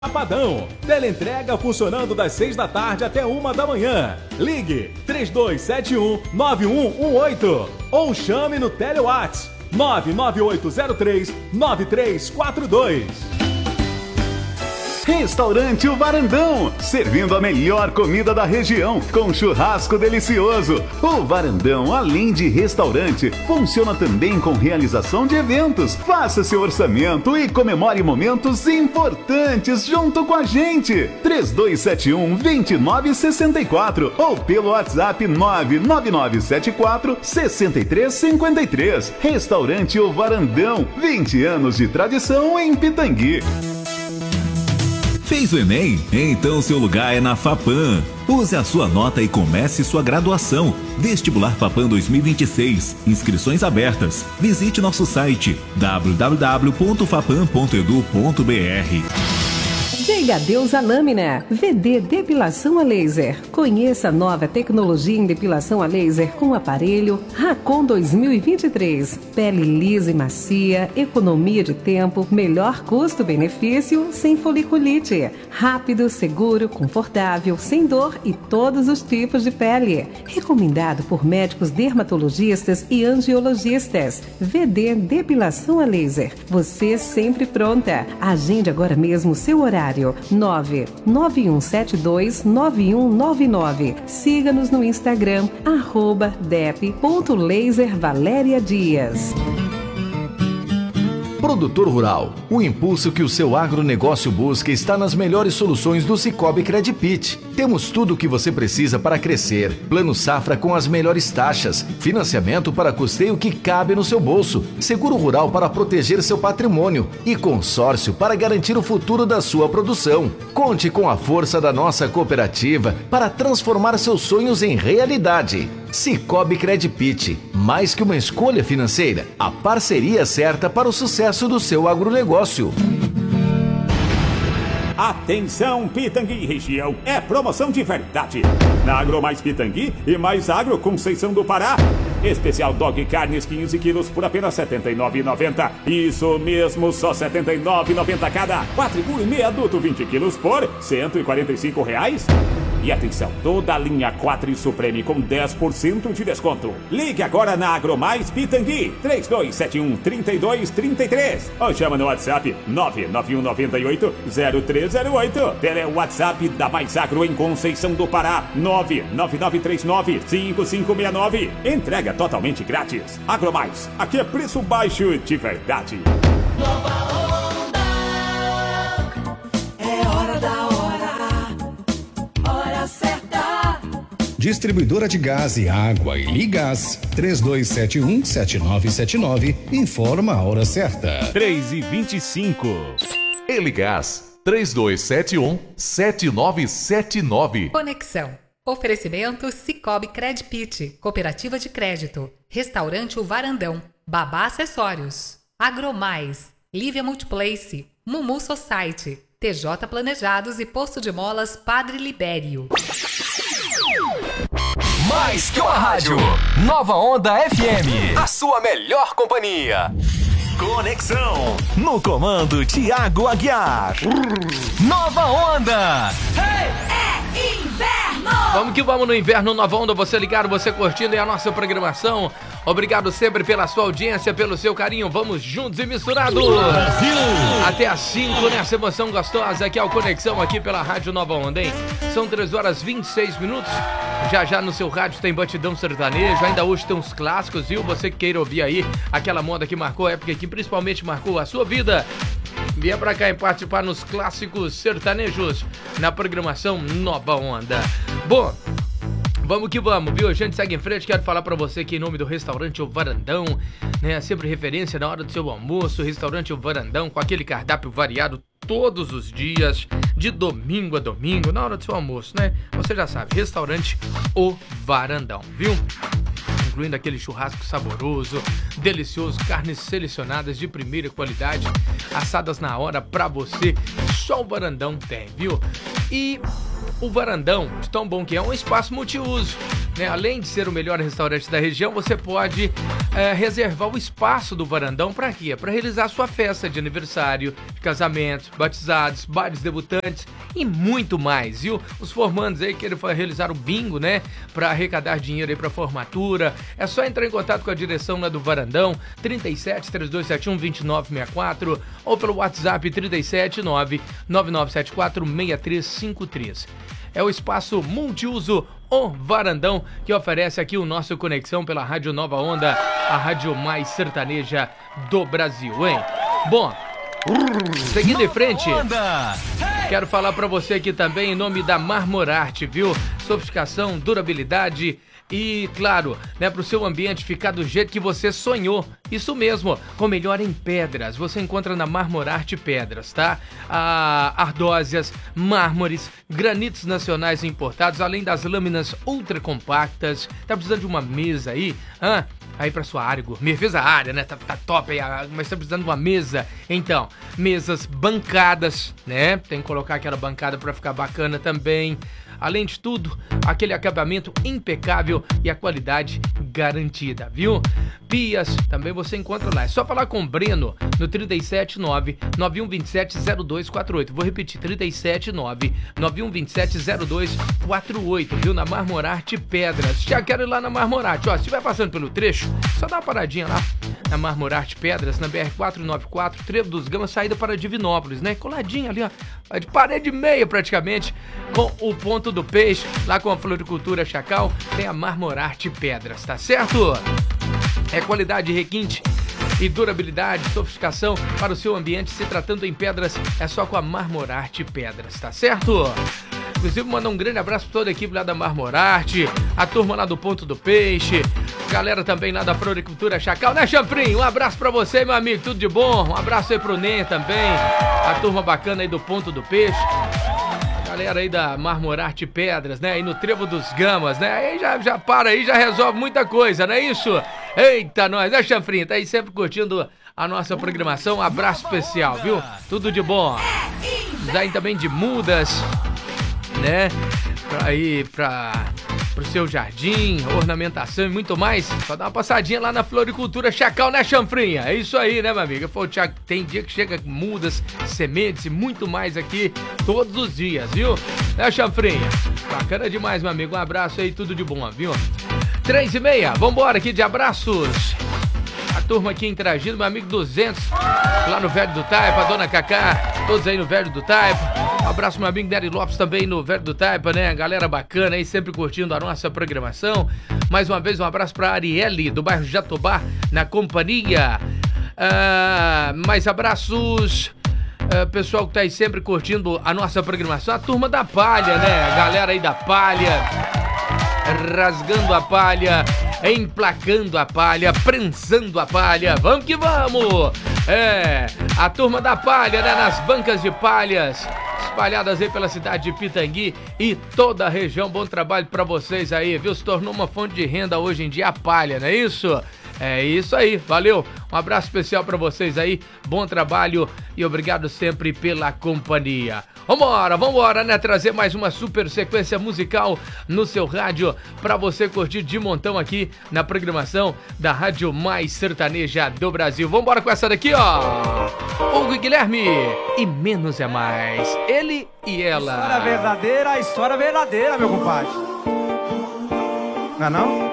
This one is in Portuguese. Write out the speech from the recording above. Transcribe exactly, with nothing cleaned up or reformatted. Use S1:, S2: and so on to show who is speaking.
S1: Chapadão. Teleentrega funcionando das seis da tarde até uma da manhã. Ligue três dois sete um, nove um um oito ou chame no Telewhats nove nove oito zero três, nove três quatro dois.
S2: Restaurante O Varandão, servindo a melhor comida da região, com churrasco delicioso. O Varandão, além de restaurante, funciona também com realização de eventos. Faça seu orçamento e comemore momentos importantes junto com a gente. três dois sete um, dois nove seis quatro ou pelo WhatsApp nove nove nove sete quatro, seis três cinco três. Restaurante O Varandão, vinte anos de tradição em Pitangui.
S3: Fez o Enem? Então seu lugar é na FAPAM. Use a sua nota e comece sua graduação. Vestibular FAPAM dois mil e vinte e seis. Inscrições abertas. Visite nosso site w w w ponto fapam ponto edu ponto b r.
S4: Diga adeus à lâmina. V D Depilação a Laser. Conheça a nova tecnologia em depilação a laser com o aparelho Racon dois mil e vinte e três. Pele lisa e macia, economia de tempo, melhor custo-benefício, sem foliculite. Rápido, seguro, confortável, sem dor e todos os tipos de pele. Recomendado por médicos dermatologistas e angiologistas. V D Depilação a Laser. Você sempre pronta. Agende agora mesmo seu horário. nove nove um sete dois nove um nove nove. Siga-nos no Instagram, arroba dep ponto laser Valéria Dias.
S5: Produtor Rural, o impulso que o seu agronegócio busca está nas melhores soluções do Sicoob Credit. Temos tudo o que você precisa para crescer. Plano Safra com as melhores taxas, financiamento para custeio que cabe no seu bolso, seguro rural para proteger seu patrimônio e consórcio para garantir o futuro da sua produção. Conte com a força da nossa cooperativa para transformar seus sonhos em realidade. Sicoob Credit, mais que uma escolha financeira, a parceria certa para o sucesso do seu agronegócio.
S6: Atenção Pitangui região, é promoção de verdade. Na Agro Mais Pitangui e Mais Agro Conceição do Pará. Especial Dog Carnes quinze quilos por apenas setenta e nove reais e noventa centavos. Isso mesmo, só setenta e nove reais e noventa centavos cada. Quatro e meio adulto vinte quilos por cento e quarenta e cinco reais. E atenção, toda a linha quatro e Supreme com dez por cento de desconto. Ligue agora na Agromais Pitangui, três dois sete um, três dois três três. Ou chama no WhatsApp nove nove um nove oito, zero três zero oito. Tele WhatsApp da Mais Agro em Conceição do Pará, nove nove nove três nove, cinco cinco seis nove. Entrega totalmente grátis. Agromais, aqui é preço baixo de verdade.
S7: Nova onda, é hora da hora, hora certa.
S8: Distribuidora de gás e água e Ligás, três dois sete um, sete nove sete nove, informa a hora certa.
S1: três e vinte e cinco.
S9: Eligás, três dois sete um, sete nove sete nove.
S10: Conexão. Oferecimento Sicoob Credit, Cooperativa de Crédito, Restaurante O Varandão, Babá Acessórios, Agromais, Lívia Multiplace, Mumu Society, T J Planejados e Posto de Molas Padre Libério.
S11: Mais que uma rádio, Nova Onda F M, a sua melhor companhia.
S3: Conexão, no comando Tiago Aguiar.
S11: Nova Onda.
S7: Hey, é inverno!
S12: Vamos que vamos no inverno Nova Onda, você ligado, você curtindo aí a nossa programação. Obrigado sempre pela sua audiência, pelo seu carinho. Vamos juntos e misturados. Brasil. Até às cinco nessa emoção gostosa aqui é o Conexão aqui pela Rádio Nova Onda, hein? São três horas e vinte e seis minutos. Já já no seu rádio tem batidão sertanejo. Ainda hoje tem uns clássicos, viu? Você que queira ouvir aí aquela moda que marcou a época, que principalmente marcou a sua vida. Venha pra cá e participar nos clássicos sertanejos na programação Nova Onda. Bom, vamos que vamos, viu? A gente segue em frente. Quero falar pra você que em nome do Restaurante O Varandão, né? Sempre referência na hora do seu almoço. Restaurante O Varandão, com aquele cardápio variado todos os dias, de domingo a domingo, na hora do seu almoço, né? Você já sabe, Restaurante O Varandão, viu? Incluindo aquele churrasco saboroso, delicioso, carnes selecionadas de primeira qualidade, assadas na hora pra você. Só o Varandão tem, viu? E o Varandão, de tão bom que é, um espaço multiuso, né? Além de ser o melhor restaurante da região, você pode é, reservar o espaço do varandão para quê? Para realizar sua festa de aniversário, de casamento, batizados, bailes debutantes e muito mais, viu? Os formandos aí querem realizar o bingo, né? Para arrecadar dinheiro aí para formatura. É só entrar em contato com a direção lá do Varandão, trinta e sete, três dois sete um, dois nove seis quatro ou pelo WhatsApp trinta e sete, nove nove nove sete quatro, seis três cinco três. É o espaço multiuso O Varandão que oferece aqui o nosso Conexão pela Rádio Nova Onda, a rádio mais sertaneja do Brasil, hein? Bom, seguindo em frente, quero falar pra você aqui também em nome da Marmorarte, viu? Sofisticação, durabilidade e, claro, né, pro seu ambiente ficar do jeito que você sonhou. Isso mesmo, com melhor em pedras. Você encontra na Marmorarte Pedras, tá? Ah, ardósias, mármores, granitos nacionais importados, além das lâminas ultra compactas. Tá precisando de uma mesa aí? Hã? Aí pra sua área gourmet, fez a área, né? Tá, tá top aí, mas tá precisando de uma mesa. Então, mesas bancadas, né? Tem que colocar aquela bancada pra ficar bacana também. Além de tudo, aquele acabamento impecável e a qualidade garantida, viu? Pias, também você encontra lá. É só falar com o Breno no trinta e sete, nove nove um dois sete, zero dois quatro oito. Vou repetir, trinta e sete, nove nove um dois sete, zero dois quatro oito, viu? Na Marmorarte Pedras. Já quero ir lá na Marmorarte. Ó, se estiver passando pelo trecho, só dá uma paradinha lá na Marmorarte Pedras, na B R quatrocentos e noventa e quatro, Trevo dos Gamas, saída para Divinópolis, né? Coladinha ali, ó, de parede e meia praticamente, com o Ponto do Peixe, lá com a Floricultura Chacal, tem a Marmorarte Pedras, tá certo? É qualidade, requinte e durabilidade, sofisticação para o seu ambiente. Se tratando em pedras, é só com a Marmorarte Pedras, tá certo? Inclusive, mandar um grande abraço para toda a equipe lá da Marmorarte, a turma lá do Ponto do Peixe, galera também lá da Floricultura Chacal, né, Chanfrim? Um abraço para você, meu amigo, tudo de bom. Um abraço aí pro Nen também, a turma bacana aí do Ponto do Peixe. Galera aí da Marmorarte Pedras, né? Aí no Trevo dos Gamas, né? Aí já, já para aí, já resolve muita coisa, não é isso? Eita, nós, né, Chanfrim? Tá aí sempre curtindo a nossa programação. Um abraço especial, viu? Tudo de bom. Aí também de mudas, né? Pra ir pra... pro seu jardim, ornamentação e muito mais. Só dá uma passadinha lá na Floricultura Chacal, né, Chanfrinha? É isso aí, né, meu amigo? Tem dia que chega mudas, sementes e muito mais aqui todos os dias, viu? Né, Chanfrinha? Bacana demais, meu amigo. Um abraço aí, tudo de bom, viu? Três e meia, vambora aqui de abraços. A turma aqui interagindo, meu amigo duzentos, lá no Velho do Taipa, a dona Cacá, todos aí no Velho do Taipa. Um abraço, meu amigo Nery Lopes, também no Velho do Taipa, né? Galera bacana aí, sempre curtindo a nossa programação. Mais uma vez, um abraço pra Arielle, do bairro Jatobá, na companhia. Ah, mais abraços, ah, pessoal que tá aí sempre curtindo a nossa programação. A turma da palha, né? A galera aí da palha, rasgando a palha, emplacando a palha, prensando a palha. Vamos que vamos! É, a turma da palha, né? Nas bancas de palhas espalhadas aí pela cidade de Pitangui e toda a região. Bom trabalho pra vocês aí, viu? Se tornou uma fonte de renda hoje em dia a palha, não é isso? É isso aí, valeu. Um abraço especial pra vocês aí. Bom trabalho e obrigado sempre pela companhia. Vambora, vambora, né? Trazer mais uma super sequência musical no seu rádio pra você curtir de montão aqui na programação da rádio mais sertaneja do Brasil. Vambora com essa daqui, ó. Hugo e Guilherme e Menos é Mais. Ele e ela.
S13: História verdadeira, história verdadeira, meu compadre. Não é não?